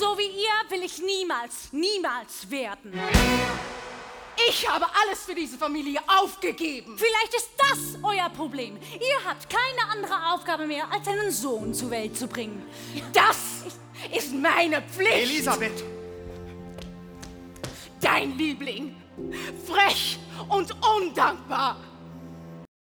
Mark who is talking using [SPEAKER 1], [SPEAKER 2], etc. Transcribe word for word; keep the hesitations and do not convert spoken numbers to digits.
[SPEAKER 1] So wie ihr will ich niemals, niemals werden.
[SPEAKER 2] Ich habe alles für diese Familie aufgegeben.
[SPEAKER 1] Vielleicht ist das euer Problem. Ihr habt keine andere Aufgabe mehr, als einen Sohn zur Welt zu bringen.
[SPEAKER 2] Das ist meine Pflicht.
[SPEAKER 3] Elisabeth!
[SPEAKER 2] Dein Liebling. Frech und undankbar.